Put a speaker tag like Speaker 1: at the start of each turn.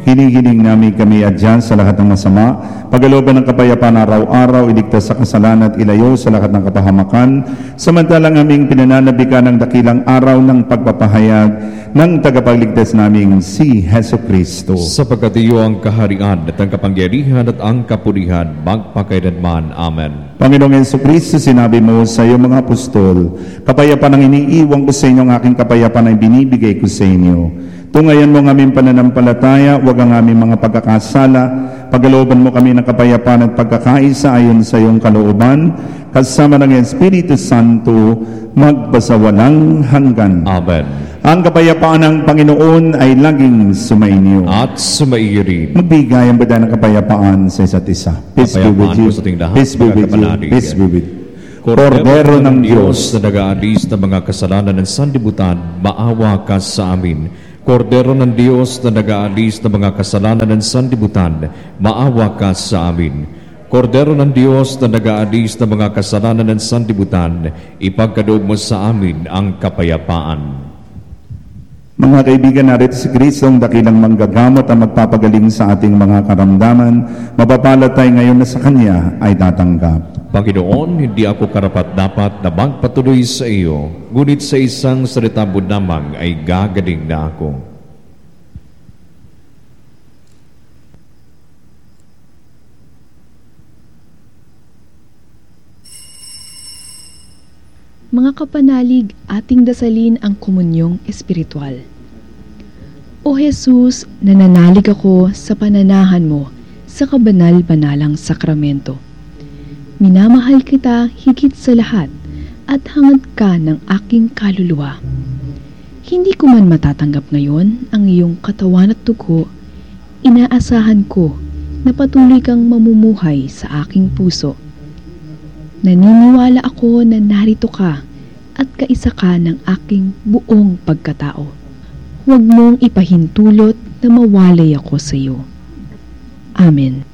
Speaker 1: Hinihiling namin kami adyan sa lahat ng masama, pagkalooban ng kapayapaan araw-araw, iligtas sa kasalanan at ilayo sa lahat ng kapahamakan, samantalang aming pinananabikan ng dakilang araw ng pagpapahayag ng tagapagligtas naming si Hesus Kristo.
Speaker 2: Sapagkat iyo ang kaharian at ang kapangyarihan at ang kapulihan magpakailanman. Amen.
Speaker 1: Panginoong Hesus Kristo, sinabi mo sa iyong mga apostol, kapayapaan ang iniiwan ko sa inyo, ang aking kapayapaan ay binibigay ko sa inyo. Tungayan mo ang aming pananampalataya, huwag ang aming mga pagkakasala. Pagkalooban mo kami ng kapayapaan at pagkakaisa ayon sa iyong kalooban, kasama ng Espiritu Santo, magpasawalang hanggan.
Speaker 2: Amen.
Speaker 1: Ang kapayapaan ng Panginoon ay laging sumainyo.
Speaker 2: At sumairin.
Speaker 1: Magbigay ang bada ng kapayapaan sa isa't isa. Peace be with you. Peace be with you. Peace be with you. Kordero ng Diyos
Speaker 2: na nag-aalis ng mga kasalanan ng sanlibutan, maawa ka sa amin. Kordero ng Diyos na nag-aalis ng mga kasalanan ng sanlibutan, maawa ka sa amin. Kordero ng Diyos na nag-aalis ng mga kasalanan ng sanlibutan, ipagkaloob mo sa amin ang kapayapaan.
Speaker 1: Mga kaibigan, narito si Kristo ang dakilang manggagamot ang magpapagaling sa ating mga karamdaman. Mapapalad tayo ngayon na sa Kanya ay tatanggap.
Speaker 2: Panginoon, hindi ako karapat-dapat na magpatuloy sa iyo, ngunit sa isang salita mo lamang ay gagaling na ako.
Speaker 3: Mga kapanalig, ating dasalin ang komunyong espiritual. O Jesus, nananalig ako sa pananahan mo sa kabanal-banalang sakramento. Minamahal kita higit sa lahat at hangad ka ng aking kaluluwa. Hindi ko man matatanggap ngayon ang iyong katawan at dugo, inaasahan ko na patuloy kang mamumuhay sa aking puso. Naniniwala ako na narito ka at kaisa ka ng aking buong pagkatao. Huwag mong ipahintulot na mawalay ako sa iyo. Amen.